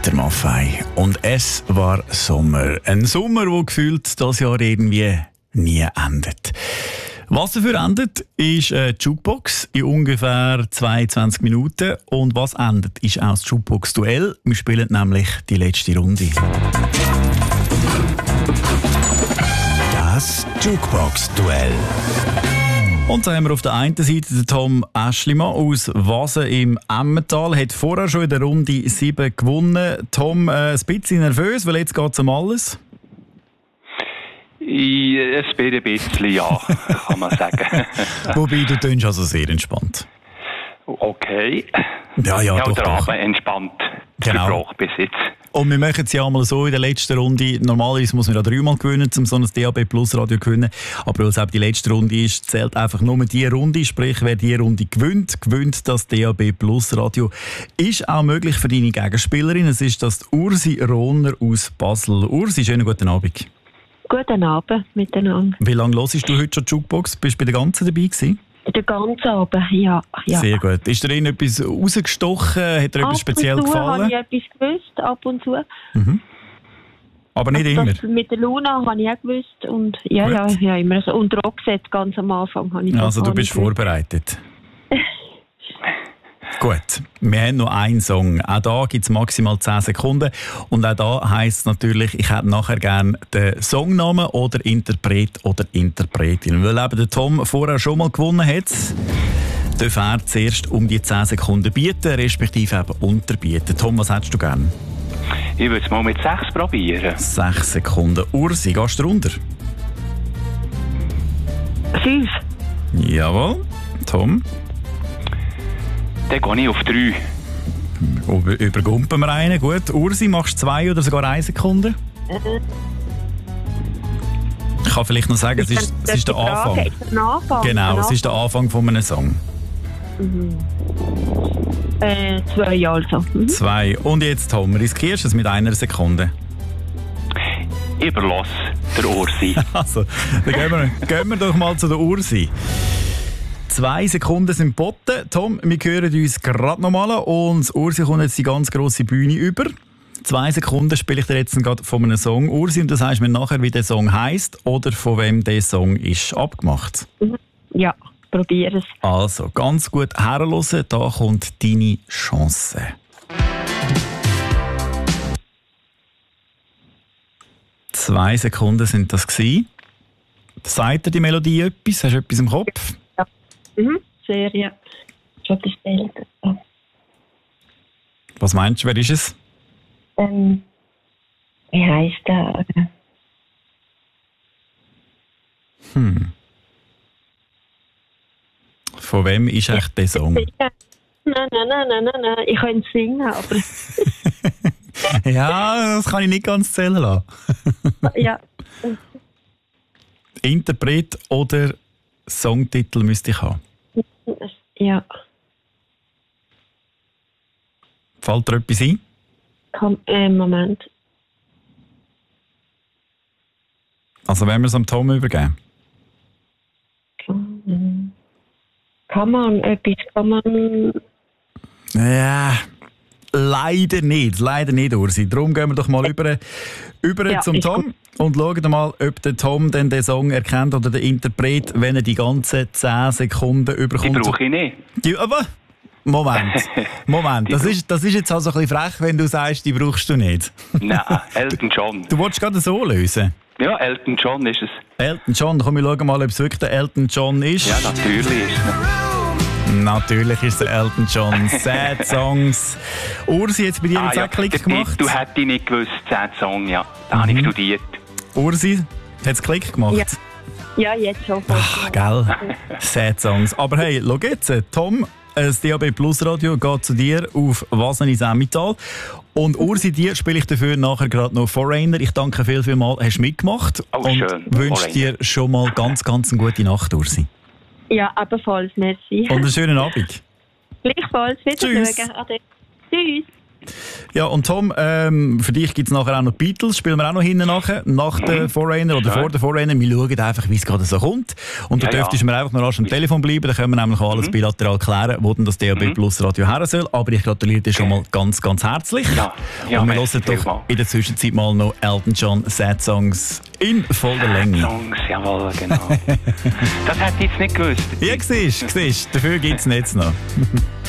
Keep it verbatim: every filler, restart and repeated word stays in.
Peter Maffay. Und es war Sommer. Ein Sommer, der gefühlt das Jahr irgendwie nie endet. Was dafür endet, ist eine Jukebox in ungefähr zweiundzwanzig Minuten. Und was endet, ist auch das Jukebox-Duell. Wir spielen nämlich die letzte Runde. Das Jukebox-Duell. Und so haben wir auf der einen Seite den Tom Aeschlimann aus Wasen im Emmental. Hat vorher schon in der Runde sieben gewonnen. Tom, äh, ein bisschen nervös, weil jetzt geht es um alles. Es bin ein bisschen, ja, kann man sagen. Wobei, du tönst also sehr entspannt. Okay. Ja, ja, ja doch, der doch. Abend entspannt. Genau. Verbrauch bis jetzt. Und wir machen es ja einmal so in der letzten Runde. Normalerweise muss man ja dreimal gewinnen, um so ein D A B Plus Radio zu gewinnen. Aber weil es eben die letzte Runde ist, zählt einfach nur die Runde. Sprich, wer die Runde gewinnt, gewinnt das D A B Plus Radio. Ist auch möglich für deine Gegenspielerin. Es ist das Ursi Rohner aus Basel. Ursi, schönen guten Abend. Guten Abend miteinander. Wie lange hörst du heute schon die Jukebox? Bist du bei der ganzen dabei gewesen? Den ganzen Abend, ja. ja. Sehr gut. Ist dir etwas rausgestochen? Hat dir etwas speziell gefallen? Ab und zu gefallen? habe ich etwas gewusst, ab und zu. Mhm. Aber nicht also immer? Das mit der Luna habe ich auch gewusst. Und ja, Gut. ja, ja, immer so. Und Roxette ganz am Anfang habe ich das Also du gar bist nicht gewusst. vorbereitet. Gut, wir haben noch einen Song. Auch da gibt es maximal zehn Sekunden. Und auch da heisst es natürlich, ich hätte nachher gerne den Songnamen oder Interpret oder Interpretin. Weil eben der Tom vorher schon mal gewonnen hat, darf er zuerst um die zehn Sekunden bieten, respektive eben unterbieten. Tom, was hättest du gerne? Ich würde es mal mit sechs probieren. Sechs Sekunden. Ursi, gehst du runter? Fünf. Jawohl. Tom? Dann gehe ich auf drei. Über, übergumpen wir einen. Gut. Ursi, machst du zwei oder sogar eine Sekunde? Ich kann vielleicht noch sagen, es ist, es ist der Anfang. Ist das ein Anfang? Genau, Ein es ist der Anfang von einem Song. Mhm. Äh, zwei also. Mhm. Zwei. Und jetzt, Tom, riskierst du es mit einer Sekunde? Überlass der Ursi. Also, dann gehen wir, gehen wir doch mal zu der Ursi. Zwei Sekunden sind geboten. Tom, wir hören uns gerade nochmal und Ursi kommt jetzt die ganz grosse Bühne über. Zwei Sekunden spiele ich dir jetzt gerade von einem Song. Ursi, und du sagst mir nachher, wie der Song heisst oder von wem der Song ist abgemacht. Mhm. Ja, probier es. Also, ganz gut herhören, da kommt deine Chance. Zwei Sekunden sind das gewesen. Sagt dir die Melodie etwas? Hast du etwas im Kopf? Ja. Mhm. Sehr, ja. Schon bestellt. Was meinst du, wer ist es? Ähm, wie heisst der? Hm. Von wem ist echt der Song? Nein, nein, nein, nein, nein, nein. Ich könnte singen, aber... Ja, das kann ich nicht ganz zählen lassen. ja. Interpret oder Songtitel müsste ich haben. Ja. Fällt dir etwas ein? Komm, äh, Moment. Also wenn wir es am Tom übergeben. Kann, kann man etwas, kann man... Ja, leider nicht, leider nicht, Ursi. Darum gehen wir doch mal über, über Ja, zum ist Tom gut. und schauen mal, ob der Tom denn den Song erkennt oder der Interpret, wenn er die ganzen zehn Sekunden Die überkommt. brauche ich nicht. Die, aber, Moment, Moment, das ist, das ist jetzt also ein bisschen frech, wenn du sagst, die brauchst du nicht. Nein, Elton John. Du wolltest gerade so lösen. Ja, Elton John ist es. Elton John, komm, wir schauen mal, ob es wirklich der Elton John ist. Ja, natürlich ist es. Natürlich ist der Elton John. Sad Songs. Ursi, jetzt bei dir jetzt Ah, ja. auch Klick Der gemacht? Titel hätte ich nicht gewusst, Sad Song, ja. Da habe ich studiert. Ursi, hat es Klick gemacht? Ja. Ja, jetzt schon. Ach, gell? Sad Songs. Aber hey, schau jetzt, Tom, das D A B Plus Radio geht zu dir auf Wasen ins Emmental. Und Ursi, dir spiele ich dafür nachher gerade noch Foreigner. Ich danke viel, viel mal, hast du mitgemacht. Oh, und schön. wünsche dir schon mal ganz, ganz eine gute Nacht, Ursi. Ja, ebenfalls, merci. Und einen schönen Abend. Gleichfalls, Tschüss. wiedersehen. Ade. Tschüss. Ja, und Tom, ähm, für dich gibt es nachher auch noch Beatles, spielen wir auch noch hinten nachher, nach der Foreigner oder Ja. vor der Foreigner. Wir schauen einfach, wie es gerade so kommt. Und du Ja, dürftest ja. mir einfach noch rasch am Telefon bleiben, dann können wir nämlich alles Mhm. bilateral klären, wo denn das D A B Plus Radio her soll. Aber ich gratuliere dir schon mal ganz, ganz herzlich. Ja. Ja, und wir merci hören doch vielmals. in der Zwischenzeit mal noch Elton John Sad Songs in voller Länge. Songs, jawohl, genau. Das hätte ich jetzt nicht gewusst. Ja, siehst du, dafür gibt es jetzt noch.